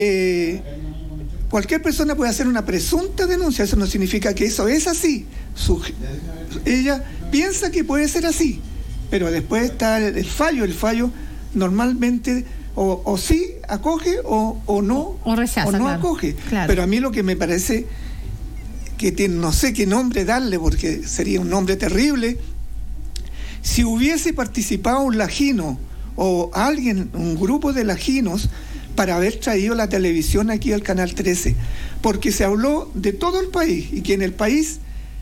cualquier persona puede hacer una presunta denuncia, eso no significa que eso es así. Ella piensa que puede ser así, pero después está el fallo. El fallo normalmente o sí acoge o no, o rechaza, o no claro, acoge. Claro. Pero a mí lo que me parece que tiene, no sé qué nombre darle, porque sería un nombre terrible, si hubiese participado un lagino o alguien, un grupo de laginos, para haber traído la televisión aquí al Canal 13, porque se habló de todo el país y que en el país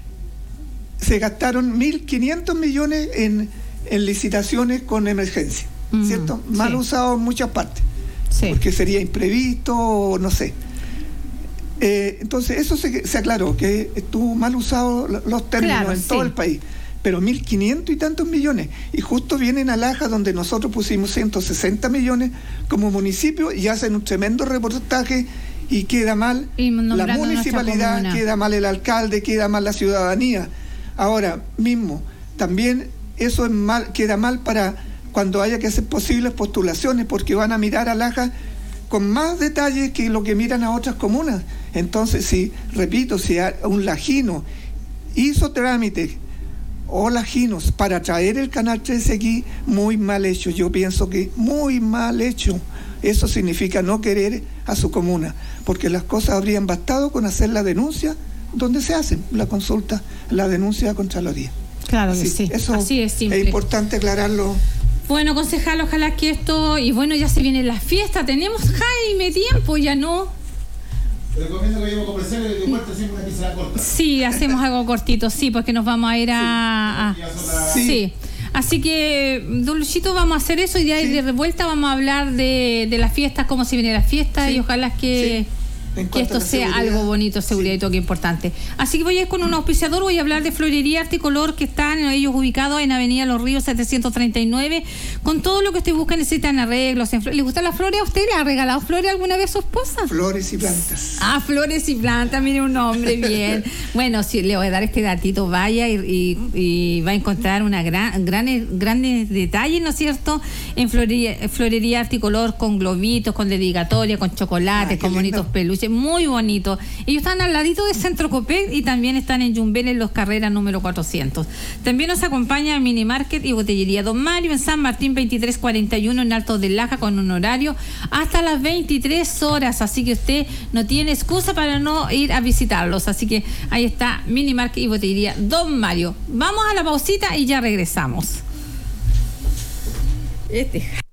se gastaron 1.500 millones en licitaciones con emergencia, ¿cierto? Mal usado en muchas partes, porque sería imprevisto o no sé. Entonces eso se aclaró, que estuvo mal usado los términos en todo el país, pero 1.500 y tantos millones, y justo vienen a Laja, donde nosotros pusimos 160 millones como municipio, y hacen un tremendo reportaje y queda mal la municipalidad, queda mal el alcalde, queda mal la ciudadanía. Ahora mismo también eso es mal, queda mal para cuando haya que hacer posibles postulaciones, porque van a mirar a Laja con más detalles que lo que miran a otras comunas. Entonces, si un lagino hizo trámite o laginos para traer el Canal 13 aquí, muy mal hecho. Yo pienso que muy mal hecho. Eso significa no querer a su comuna, porque las cosas habrían bastado con hacer la denuncia donde se hace la consulta, la denuncia a Contraloría. Claro que sí. Eso así es simple. Es importante aclararlo. Bueno, concejal, ojalá que esto, y bueno, ya se viene la fiesta, tenemos, Jaime, tiempo, ya no. Te recomiendo que llevemos comerciales y de vuelta hacemos una pizarra corta. Sí, hacemos algo cortito, sí, porque nos vamos a ir a... Sí. Así que, don Luchito, vamos a hacer eso y de ahí de vuelta vamos a hablar de las fiestas, cómo se viene la fiesta y ojalá que esto sea algo bonito, seguridad y todo, que importante. Así que voy a ir con un auspiciador, voy a hablar de Florería Articolor, que están ellos ubicados en Avenida Los Ríos 739, con todo lo que usted busca. Necesitan arreglos. ¿Le gustan las flores a usted? ¿Le ha regalado flores alguna vez a su esposa? Flores y plantas. Flores y plantas, mire, un hombre bien. Bueno, sí, le voy a dar este datito, vaya y va a encontrar una grandes detalles, ¿no es cierto? En Florería Articolor, con globitos, con dedicatoria, con chocolates, con bonitos peluches, muy bonito. Ellos están al ladito de Centro Copec y también están en Yumbel, en Los Carreras número 400. También nos acompaña Mini Market y Botillería Don Mario en San Martín 2341 en Alto de Laja, con un horario hasta las 23 horas, así que usted no tiene excusa para no ir a visitarlos. Así que ahí está Mini Market y Botillería Don Mario. Vamos a la pausita y ya regresamos.